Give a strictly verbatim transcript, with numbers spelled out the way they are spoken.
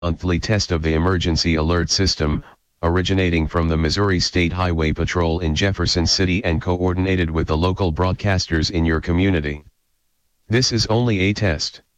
monthly test of the emergency alert system, originating from the Missouri State Highway Patrol in Jefferson City and coordinated with the local broadcasters in your community. This is only a test.